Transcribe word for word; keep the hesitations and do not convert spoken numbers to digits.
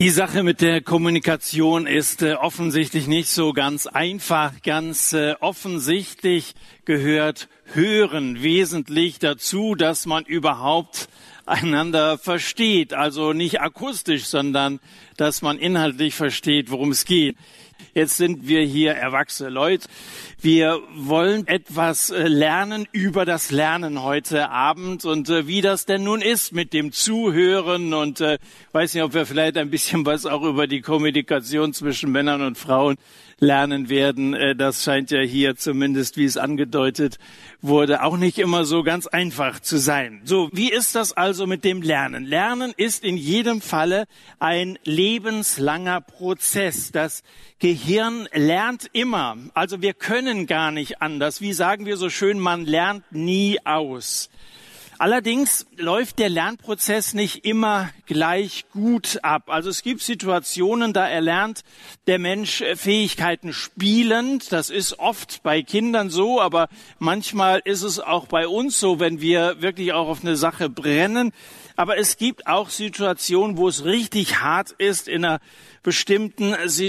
Die Sache mit der Kommunikation ist äh, offensichtlich nicht so ganz einfach. Ganz äh, offensichtlich gehört Hören wesentlich dazu, dass man überhaupt einander versteht. Also nicht akustisch, sondern dass man inhaltlich versteht, worum es geht. Jetzt sind wir hier erwachsene Leute. Wir wollen etwas lernen über das Lernen heute Abend und äh, wie das denn nun ist mit dem Zuhören. Und äh, weiß nicht, ob wir vielleicht ein bisschen was auch über die Kommunikation zwischen Männern und Frauen lernen werden. Äh, das scheint ja hier zumindest, wie es angedeutet wurde, auch nicht immer so ganz einfach zu sein. So, wie ist das also mit dem Lernen? Lernen ist in jedem Falle ein lebenslanger Prozess. Das Gehirn lernt immer. Also wir können gar nicht anders. Wie sagen wir so schön, man lernt nie aus. Allerdings läuft der Lernprozess nicht immer gleich gut ab. Also es gibt Situationen, da erlernt der Mensch Fähigkeiten spielend. Das ist oft bei Kindern so, aber manchmal ist es auch bei uns so, wenn wir wirklich auch auf eine Sache brennen. Aber es gibt auch Situationen, wo es richtig hart ist, in einer bestimmten Situation